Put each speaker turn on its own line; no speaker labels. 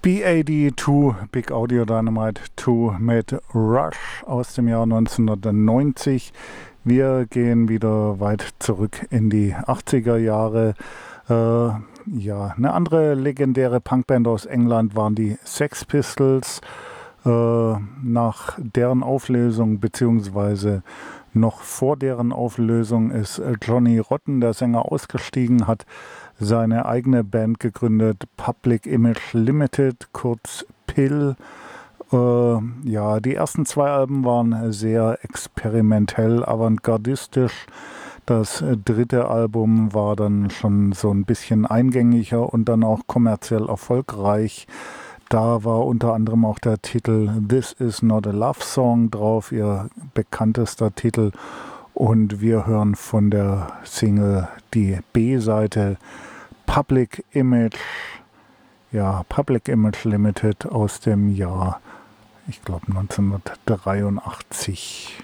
BAD2, Big Audio Dynamite 2 mit Rush aus dem Jahr 1990. Wir gehen wieder weit zurück in die 80er Jahre. Eine andere legendäre Punkband aus England waren die Sex Pistols. Nach deren Auflösung beziehungsweise noch vor deren Auflösung ist Johnny Rotten, der Sänger, ausgestiegen, hat seine eigene Band gegründet, Public Image Limited, kurz PIL. Die ersten 2 Alben waren sehr experimentell, avantgardistisch. Das 3. Album war dann schon so ein bisschen eingängiger und dann auch kommerziell erfolgreich. Da war unter anderem auch der Titel This Is Not a Love Song drauf, ihr bekanntester Titel. Und wir hören von der Single die B-Seite Public Image Limited aus dem Jahr, ich glaube 1983.